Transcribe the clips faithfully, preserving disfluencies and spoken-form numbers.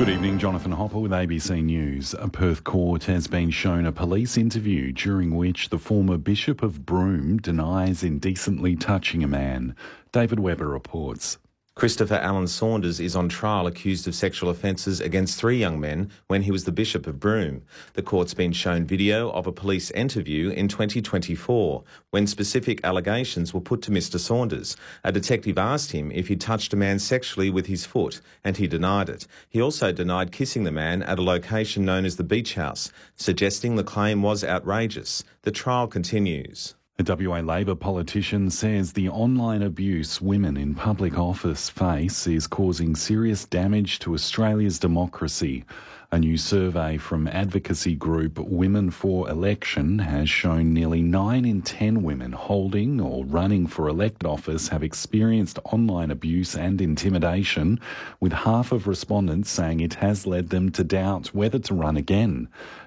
Good evening, Jonathan Hopper with A B C News. A Perth court has been shown a police interview during which the former Bishop of Broome denies indecently touching a man. David Webber reports. Christopher Allen Saunders is on trial accused of sexual offences against three young men when he was the Bishop of Broome. The court's been shown video of a police interview in twenty twenty-four when specific allegations were put to Mister Saunders. A detective asked him if he touched a man sexually with his foot and he denied it. He also denied kissing the man at a location known as the Beach House, suggesting the claim was outrageous. The trial continues. A W A Labor politician says the online abuse women in public office face is causing serious damage to Australia's democracy. A new survey from advocacy group Women for Election has shown nearly nine in ten women holding or running for elected office have experienced online abuse and intimidation, with half of respondents saying it has led them to doubt whether to run again.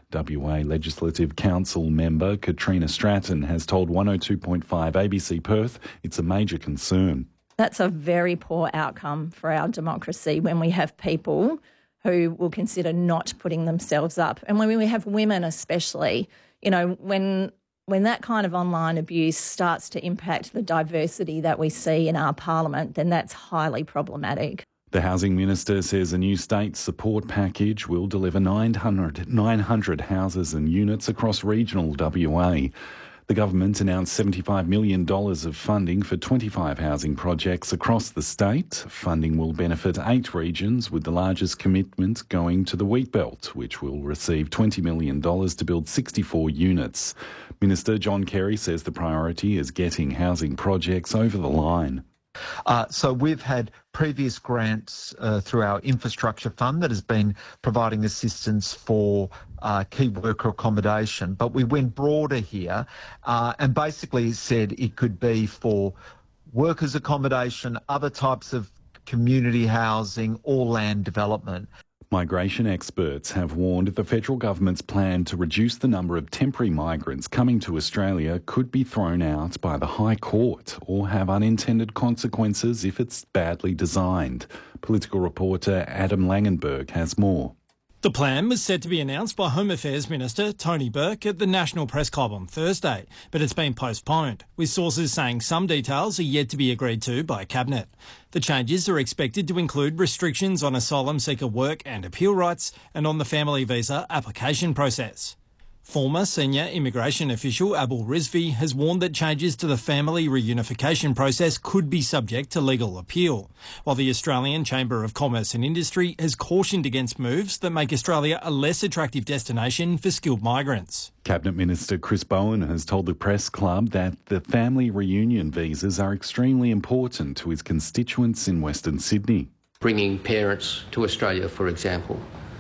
W A Legislative Council member Katrina Stratton has told one oh two point five A B C Perth it's a major concern. That's a very poor outcome for our democracy when we have people who will consider not putting themselves up. And when we have women especially, you know, when when that kind of online abuse starts to impact the diversity that we see in our parliament, then that's highly problematic. The Housing Minister says a new state support package will deliver nine hundred, nine hundred houses and units across regional W A. The government announced seventy-five million dollars of funding for twenty-five housing projects across the state. Funding will benefit eight regions, with the largest commitment going to the Wheatbelt, which will receive twenty million dollars to build sixty-four units. Minister John Kerry says the priority is getting housing projects over the line. Uh, so we've had previous grants uh, through our infrastructure fund that has been providing assistance for uh, key worker accommodation, but we went broader here uh, and basically said it could be for workers' accommodation, other types of community housing or land development. Migration experts have warned the federal government's plan to reduce the number of temporary migrants coming to Australia could be thrown out by the High Court or have unintended consequences if it's badly designed. Political reporter Adam Langenberg has more. The plan was set to be announced by Home Affairs Minister Tony Burke at the National Press Club on Thursday, but it's been postponed, with sources saying some details are yet to be agreed to by Cabinet. The changes are expected to include restrictions on asylum seeker work and appeal rights and on the family visa application process. Former senior immigration official Abul Rizvi has warned that changes to the family reunification process could be subject to legal appeal, while the Australian Chamber of Commerce and Industry has cautioned against moves that make Australia a less attractive destination for skilled migrants. Cabinet Minister Chris Bowen has told the Press Club that the family reunion visas are extremely important to his constituents in Western Sydney. Bringing parents to Australia, for example.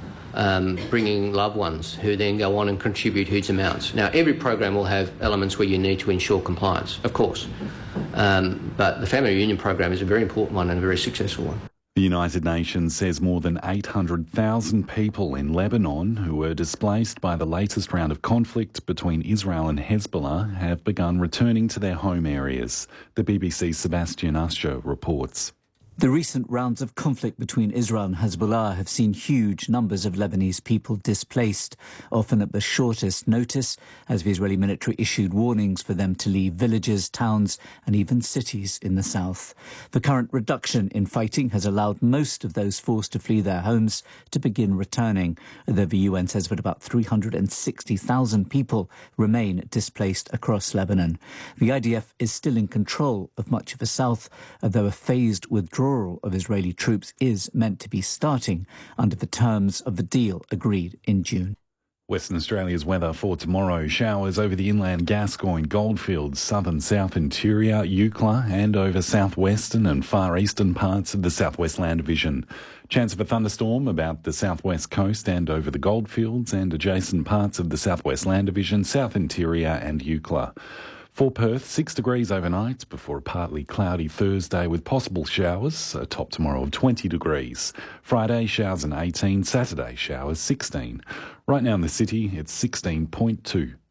Um, bringing loved ones who then go on and contribute huge amounts. Now, every program will have elements where you need to ensure compliance, of course, um, but the family reunion program is a very important one and a very successful one. The United Nations says more than eight hundred thousand people in Lebanon who were displaced by the latest round of conflict between Israel and Hezbollah have begun returning to their home areas. The B B C's Sebastian Usher reports. The recent rounds of conflict between Israel and Hezbollah have seen huge numbers of Lebanese people displaced, often at the shortest notice, as the Israeli military issued warnings for them to leave villages, towns and even cities in the south. The current reduction in fighting has allowed most of those forced to flee their homes to begin returning, though the U N says that about three hundred sixty thousand people remain displaced across Lebanon. The I D F is still in control of much of the south, although a phased withdrawal of Israeli troops is meant to be starting under the terms of the deal agreed in June. Western Australia's weather for tomorrow. Showers over the inland Gascoyne, Goldfields, southern south interior, Eucla and over southwestern and far eastern parts of the Southwest Land Division. Chance of a thunderstorm about the southwest coast and over the Goldfields and adjacent parts of the Southwest Land Division, south interior and Eucla. For Perth, six degrees overnight before a partly cloudy Thursday with possible showers, a top tomorrow of twenty degrees. Friday, showers and eighteen, Saturday, showers sixteen. Right now in the city, it's sixteen point two.